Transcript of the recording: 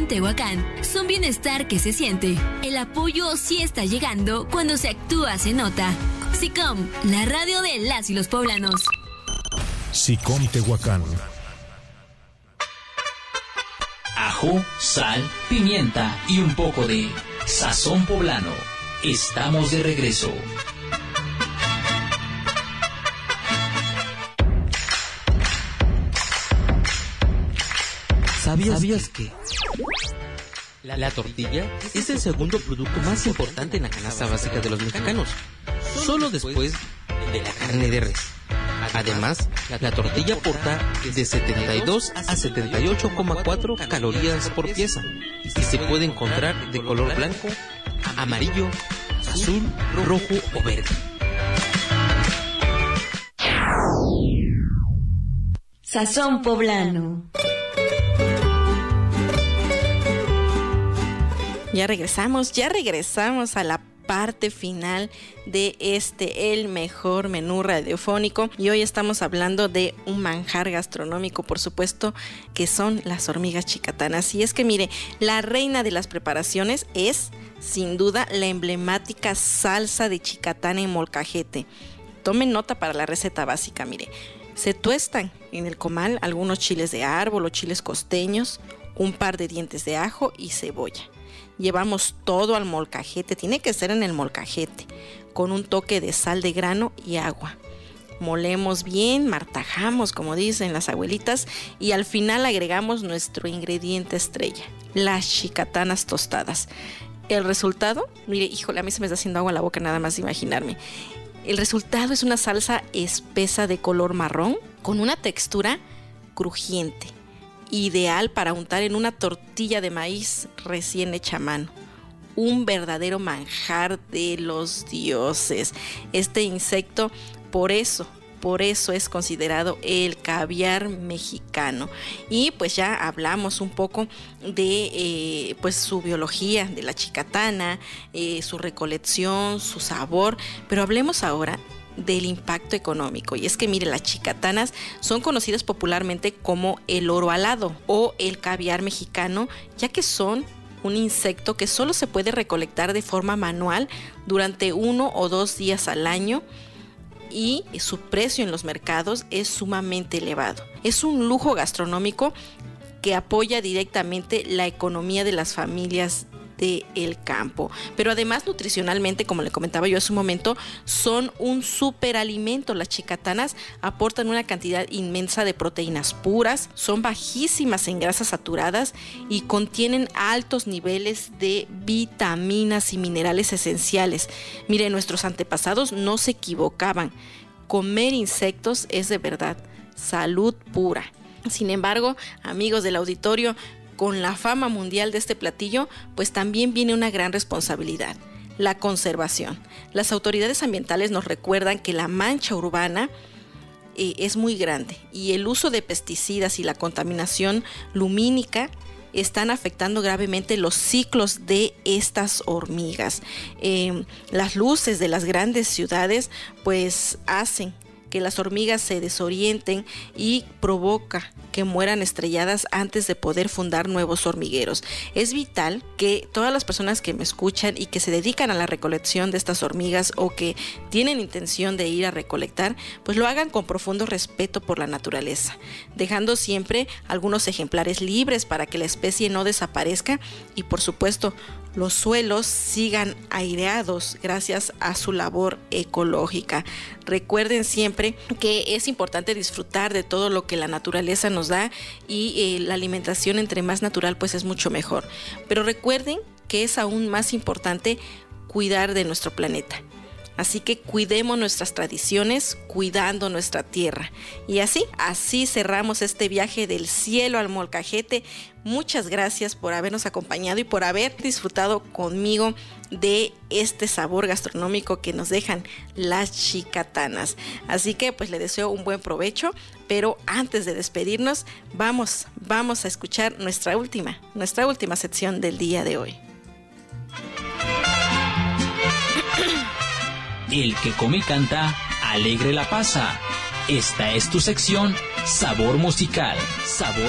en Tehuacán son bienestar que se siente. El apoyo sí está llegando, cuando se actúa se nota. SICOM, la radio de las y los poblanos. SICOM Tehuacán. Ajo, sal, pimienta y un poco de sazón poblano. Estamos de regreso. ¿Sabías que la tortilla es el segundo producto más importante en la canasta básica de los mexicanos, solo después de la carne de res? Además, la tortilla aporta de 72 a 78,4 calorías por pieza y se puede encontrar de color blanco, amarillo, azul, rojo o verde. Sazón poblano. Ya regresamos a la parte final de el mejor menú radiofónico, y hoy estamos hablando de un manjar gastronómico, por supuesto, que son las hormigas chicatanas. Y es que mire, la reina de las preparaciones es sin duda la emblemática salsa de chicatana en molcajete. Tomen nota para la receta básica. Mire, se tuestan en el comal algunos chiles de árbol o chiles costeños, un par de dientes de ajo y cebolla. Llevamos todo al molcajete, tiene que ser en el molcajete, con un toque de sal de grano y agua. Molemos bien, martajamos, como dicen las abuelitas, y al final agregamos nuestro ingrediente estrella, las chicatanas tostadas. El resultado, mire, híjole, a mí se me está haciendo agua en la boca nada más de imaginarme. El resultado es una salsa espesa de color marrón, con una textura crujiente, ideal para untar en una tortilla de maíz recién hecha a mano. Un verdadero manjar de los dioses. Este insecto, por eso es considerado el caviar mexicano. Y pues ya hablamos un poco de pues su biología, de la chicatana, su recolección, su sabor, pero hablemos ahora del impacto económico. Y es que mire, las chicatanas son conocidas popularmente como el oro alado o el caviar mexicano, ya que son un insecto que solo se puede recolectar de forma manual durante 1 o 2 días al año, y su precio en los mercados es sumamente elevado. Es un lujo gastronómico que apoya directamente la economía de las familias del campo, pero además nutricionalmente, como le comentaba yo hace un momento, son un superalimento. Las chicatanas aportan una cantidad inmensa de proteínas puras, son bajísimas en grasas saturadas y contienen altos niveles de vitaminas y minerales esenciales. Mire, nuestros antepasados no se equivocaban, comer insectos es de verdad salud pura. Sin embargo, amigos del auditorio, con la fama mundial de este platillo, pues también viene una gran responsabilidad: la conservación. Las autoridades ambientales nos recuerdan que la mancha urbana es muy grande, y el uso de pesticidas y la contaminación lumínica están afectando gravemente los ciclos de estas hormigas. Las luces de las grandes ciudades pues hacen que las hormigas se desorienten y provoca que mueran estrelladas antes de poder fundar nuevos hormigueros. Es vital que todas las personas que me escuchan y que se dedican a la recolección de estas hormigas o que tienen intención de ir a recolectar, pues lo hagan con profundo respeto por la naturaleza, dejando siempre algunos ejemplares libres para que la especie no desaparezca y, por supuesto, los suelos sigan aireados gracias a su labor ecológica. Recuerden siempre que es importante disfrutar de todo lo que la naturaleza nos da, y la alimentación entre más natural pues es mucho mejor. Pero recuerden que es aún más importante cuidar de nuestro planeta. Así que cuidemos nuestras tradiciones, cuidando nuestra tierra. Y así cerramos este viaje del cielo al molcajete. Muchas gracias por habernos acompañado y por haber disfrutado conmigo de este sabor gastronómico que nos dejan las chicatanas. Así que pues le deseo un buen provecho, pero antes de despedirnos, vamos a escuchar nuestra última sección del día de hoy. El que come y canta, alegre la pasa. Esta es tu sección Sabor Musical. Sabor